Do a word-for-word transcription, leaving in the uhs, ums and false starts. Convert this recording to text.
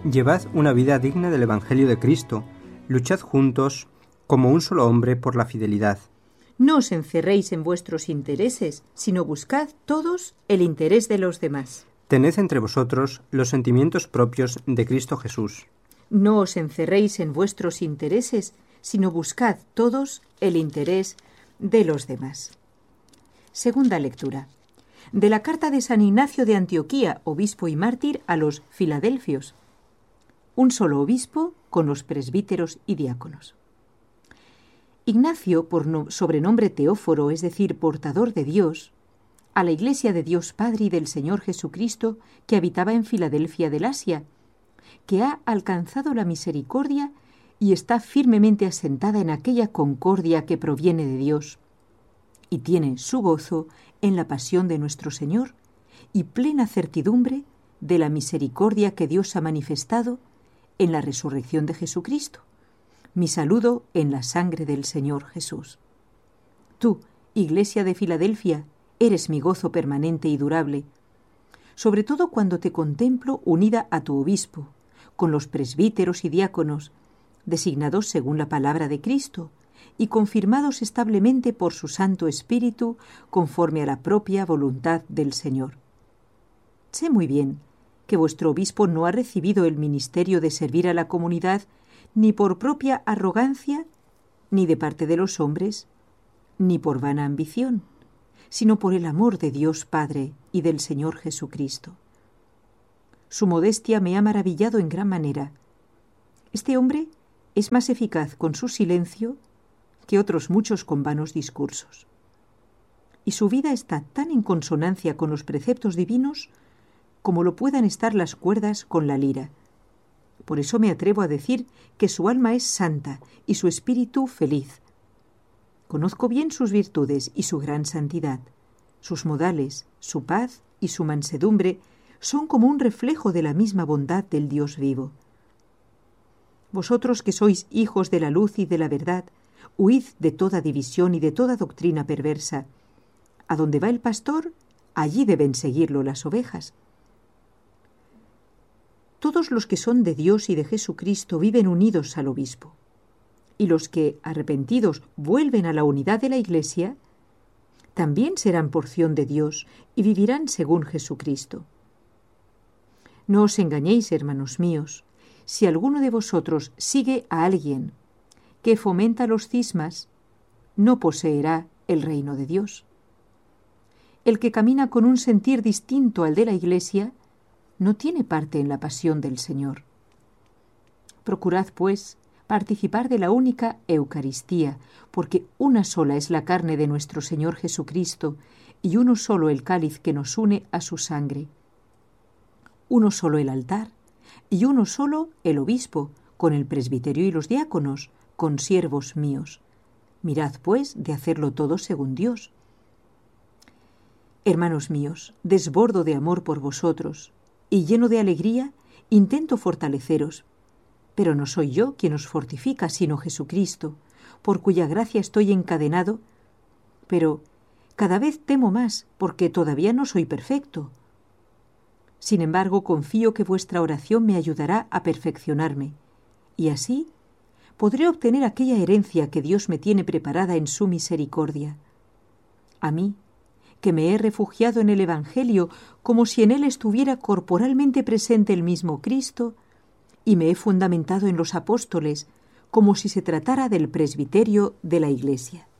Llevad una vida digna del Evangelio de Cristo. Luchad juntos, como un solo hombre, por la fidelidad. No os encerréis en vuestros intereses, sino buscad todos el interés de los demás. Tened entre vosotros los sentimientos propios de Cristo Jesús. No os encerréis en vuestros intereses, sino buscad todos el interés de los demás. Segunda lectura. De la carta de San Ignacio de Antioquía, obispo y mártir, a los filadelfios. Un solo obispo con los presbíteros y diáconos. Ignacio, por no, sobrenombre Teóforo, es decir, portador de Dios, a la Iglesia de Dios Padre y del Señor Jesucristo, que habitaba en Filadelfia del Asia, que ha alcanzado la misericordia y está firmemente asentada en aquella concordia que proviene de Dios, y tiene su gozo en la pasión de nuestro Señor y plena certidumbre de la misericordia que Dios ha manifestado en la resurrección de Jesucristo. Mi saludo en la sangre del Señor Jesús. Tú, Iglesia de Filadelfia, eres mi gozo permanente y durable, sobre todo cuando te contemplo unida a tu obispo, con los presbíteros y diáconos, designados según la palabra de Cristo y confirmados establemente por su Santo Espíritu conforme a la propia voluntad del Señor. Sé muy bien que vuestro obispo no ha recibido el ministerio de servir a la comunidad ni por propia arrogancia, ni de parte de los hombres, ni por vana ambición, sino por el amor de Dios Padre y del Señor Jesucristo. Su modestia me ha maravillado en gran manera. Este hombre es más eficaz con su silencio que otros muchos con vanos discursos. Y su vida está tan en consonancia con los preceptos divinos como lo puedan estar las cuerdas con la lira. Por eso me atrevo a decir que su alma es santa y su espíritu feliz. Conozco bien sus virtudes y su gran santidad. Sus modales, su paz y su mansedumbre son como un reflejo de la misma bondad del Dios vivo. Vosotros que sois hijos de la luz y de la verdad, huid de toda división y de toda doctrina perversa. A donde va el pastor, allí deben seguirlo las ovejas. Todos los que son de Dios y de Jesucristo viven unidos al obispo, y los que, arrepentidos, vuelven a la unidad de la Iglesia, también serán porción de Dios y vivirán según Jesucristo. No os engañéis, hermanos míos, si alguno de vosotros sigue a alguien que fomenta los cismas, no poseerá el reino de Dios. El que camina con un sentir distinto al de la Iglesia no tiene parte en la pasión del Señor. Procurad, pues, participar de la única Eucaristía, porque una sola es la carne de nuestro Señor Jesucristo y uno solo el cáliz que nos une a su sangre. Uno solo el altar y uno solo el obispo, con el presbiterio y los diáconos, consiervos míos. Mirad, pues, de hacerlo todo según Dios. Hermanos míos, desbordo de amor por vosotros, y lleno de alegría, intento fortaleceros. Pero no soy yo quien os fortifica, sino Jesucristo, por cuya gracia estoy encadenado. Pero cada vez temo más, porque todavía no soy perfecto. Sin embargo, confío que vuestra oración me ayudará a perfeccionarme, y así podré obtener aquella herencia que Dios me tiene preparada en su misericordia. A mí, que me he refugiado en el Evangelio como si en él estuviera corporalmente presente el mismo Cristo, y me he fundamentado en los apóstoles como si se tratara del presbiterio de la Iglesia.